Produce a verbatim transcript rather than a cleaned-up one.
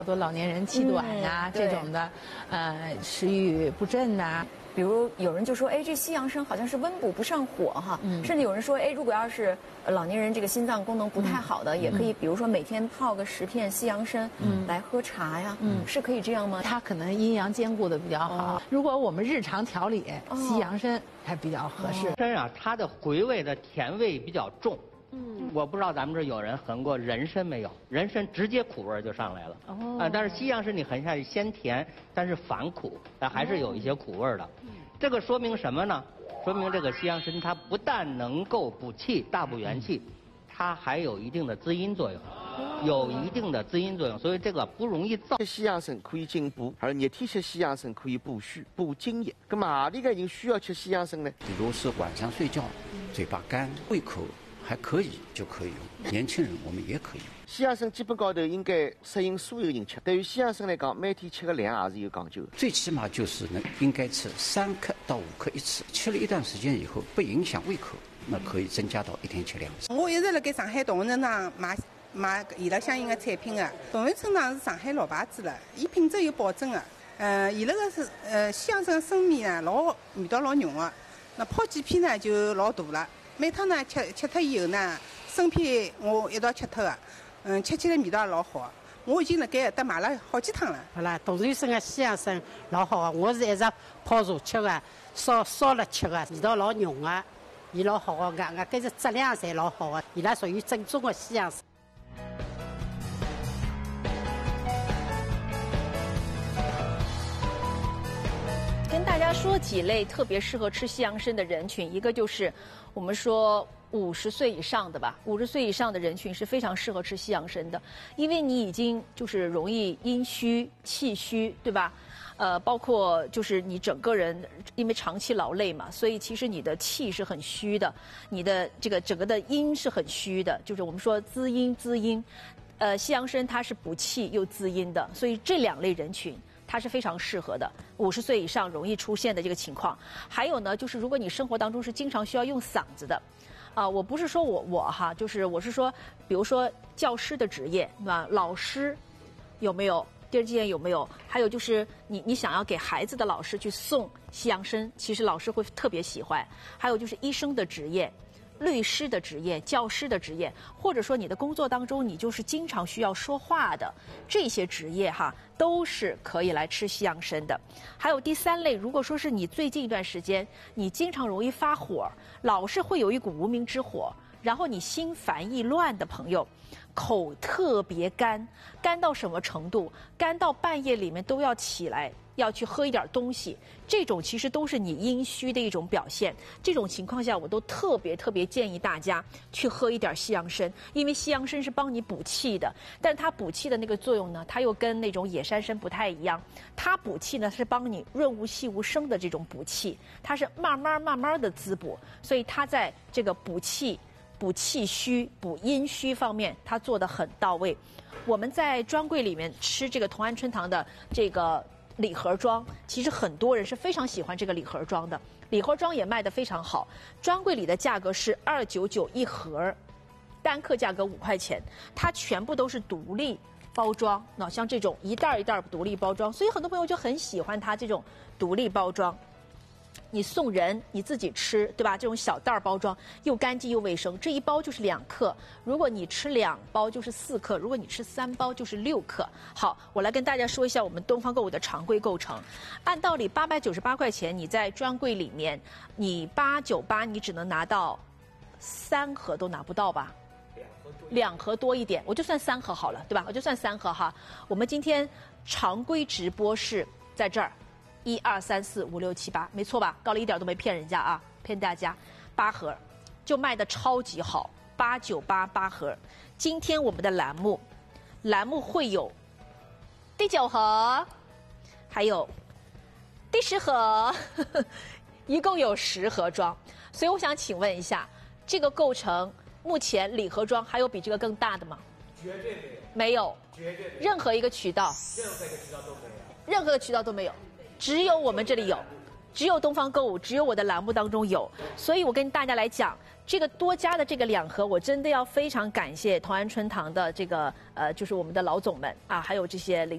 好多老年人气短呀、嗯、这种的，呃，食欲不振呐。 比如有人就说，哎，这西洋参好像是温补不上火哈，嗯、甚至有人说，哎，如果要是老年人这个心脏功能不太好的，嗯、也可以，比如说每天泡个十片西洋参，嗯，来喝茶呀，嗯，是可以这样吗？ 它可能阴阳兼顾的比较好。哦、如果我们日常调理，哦、西洋参还比较合适。 参啊，它的回味的甜味比较重。嗯，我不知道咱们这有人闻过人参没有？人参直接苦味就上来了。哦，啊，但是西洋参你很下去鲜甜，但是反苦，但还是有一些苦味的。嗯，这个说明什么呢？说明这个西洋参它不但能够补气、大补元气，它还有一定的滋阴作用，有一定的滋阴作用，所以这个不容易燥。 西洋参可以进补，而热天吃西洋参可以补虚、补津液。那么哪里个人需要吃西洋参呢？ 比如是晚上睡觉，嘴巴干、胃口还可以就可以用，年轻人我们也可以用。 西洋参基本高头应该适应所有人吃。对于西洋参来讲，每天吃个量也是有讲究的。 最起码就是能应该吃三克到五克一次，吃了一段时间以后不影响胃口，那可以增加到一天吃两次。 我一直辣盖上海动物城上买买伊拉相应的产品的。动物城上是上海老牌子了，伊品质有保证的。呃，伊拉个是呃西洋参参米呢，老味道老浓的，那泡几片呢就老大了。每趟呢吃吃脱以后呢，生片我一道吃脱的，嗯，吃起来味道也老好。我已经辣盖搭买了好几趟了。 好啦，杜瑞生的西洋参老好啊，我是一直泡茶吃的，烧烧了吃的，味道老浓的，伊老好的，个个搿是质量侪老好的，伊拉属于正宗的西洋参。 跟大家说几类特别适合吃西洋参的人群，一个就是我们说五十岁以上的吧，五十岁以上的人群是非常适合吃西洋参的，因为你已经就是容易阴虚、气虚，对吧？呃，包括就是你整个人因为长期劳累嘛，所以其实你的气是很虚的，你的这个整个的阴是很虚的，就是我们说滋阴滋阴。呃，西洋参它是补气又滋阴的，所以这两类人群它是非常适合的，五十岁以上容易出现的这个情况。还有呢，就是如果你生活当中是经常需要用嗓子的，啊、呃，我不是说我我哈，就是我是说，比如说教师的职业，对吧？老师有没有？第二件有没有？还有就是你你想要给孩子的老师去送西洋参，其实老师会特别喜欢。还有就是医生的职业。律师的职业、教师的职业，或者说你的工作当中你就是经常需要说话的这些职业哈，都是可以来吃西洋参的。还有第三类，如果说是你最近一段时间你经常容易发火，老是会有一股无名之火，然后你心烦意乱的朋友，口特别干，干到什么程度？干到半夜里面都要起来要去喝一点东西，这种其实都是你阴虚的一种表现。这种情况下，我都特别特别建议大家去喝一点西洋参，因为西洋参是帮你补气的，但是它补气的那个作用呢，它又跟那种野山参不太一样。它补气呢是帮你润物细无声的这种补气，它是慢慢慢慢的滋补，所以它在这个补气、补气虚、补阴虚方面，它做得很到位。我们在专柜里面吃这个同安春堂的这个礼盒装，其实很多人是非常喜欢这个礼盒装的，礼盒装也卖得非常好。专柜里的价格是二九九一盒，单克价格五块钱，它全部都是独立包装，那像这种一袋一袋独立包装，所以很多朋友就很喜欢它这种独立包装。你送人，你自己吃，对吧？这种小袋包装又干净又卫生，这一包就是两克。如果你吃两包就是四克，如果你吃三包就是六克。好，我来跟大家说一下我们东方购物的常规构成。按道理八百九十八块钱，你在专柜里面，你八九八你只能拿到三盒都拿不到吧？两盒多一点，我就算三盒好了，对吧？我就算三盒哈。我们今天常规直播是在这儿。一二三四五六七八，没错吧？高丽一点都没骗人家啊，骗大家，八盒就卖的超级好，八九八八盒。今天我们的栏目，栏目会有第九盒，还有第十盒，呵呵一共有十盒装。所以我想请问一下，这个构成目前礼盒装还有比这个更大的吗？ 绝对没有，没有， 绝对没有， 任何一个渠道， 任何一个渠道都没有， 任何渠道都没有。只有我们这里有，只有东方购物，只有我的栏目当中有，所以我跟大家来讲，这个多加的这个两盒，我真的要非常感谢同安春堂的这个呃，就是我们的老总们啊，还有这些领。